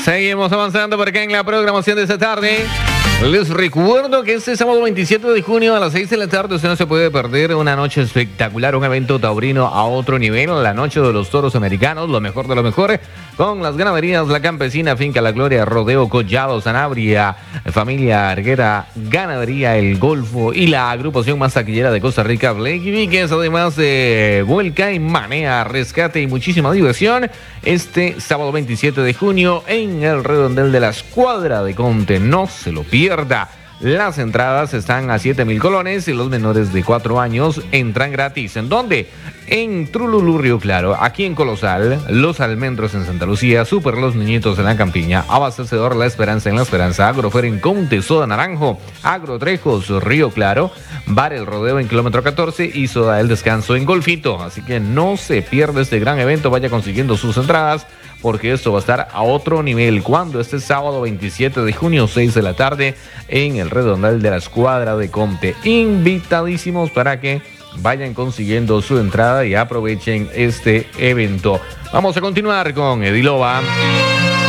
Seguimos avanzando por acá en la programación de esta tarde. Les recuerdo que este sábado 27 de junio a las 6 de la tarde usted no se puede perder una noche espectacular, un evento taurino a otro nivel, la noche de los toros americanos, lo mejor de lo mejor, con las ganaderías La Campesina, Finca La Gloria, Rodeo Collado, Sanabria, Familia Arguera, Ganadería El Golfo y la agrupación más taquillera de Costa Rica, Blake Víquez, además de Vuelca y Manea, Rescate y muchísima diversión este sábado 27 de junio en el redondel de la Escuadra de Conte. No se lo pierda. Las entradas están a 7,000 colones y los menores de 4 años entran gratis. ¿En dónde? En Trululú, Río Claro, aquí en Colosal, Los Almendros en Santa Lucía, Super Los Niñitos en La Campiña, Abastecedor La Esperanza en La Esperanza, Agrofer en Conte, Soda Naranjo, Agrotrejos, Río Claro, Bar El Rodeo en kilómetro 14 y Soda El Descanso en Golfito. Así que no se pierda este gran evento, vaya consiguiendo sus entradas, porque esto va a estar a otro nivel. Cuando este sábado 27 de junio, 6 de la tarde, en el redondel de la Escuadra de Conte. Invitadísimos para que vayan consiguiendo su entrada y aprovechen este evento. Vamos a continuar con Edilova.